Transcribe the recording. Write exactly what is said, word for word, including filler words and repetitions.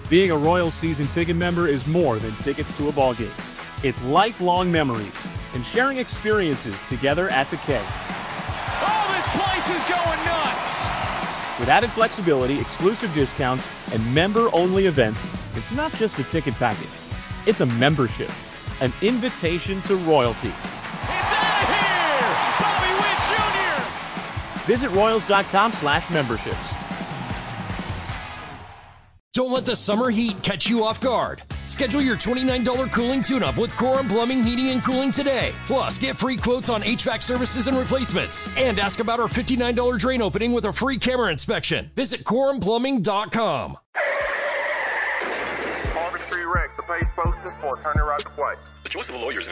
Being a Royals season ticket member is more than tickets to a ball game. It's lifelong memories and sharing experiences together at the K. Oh, this place is going nuts! With added flexibility, exclusive discounts, and member-only events, it's not just a ticket package. It's a membership, an invitation to royalty. It's out of here! Bobby Witt Junior! Visit Royals.com slash memberships. Don't let the summer heat catch you off guard. Schedule your twenty-nine dollars cooling tune-up with Corum Plumbing, Heating, and Cooling today. Plus, get free quotes on H V A C services and replacements. And ask about our fifty-nine dollars drain opening with a free camera inspection. Visit Corum Plumbing dot com. Harvest Street Rex, the page posted for turning right to play. The choice of the lawyers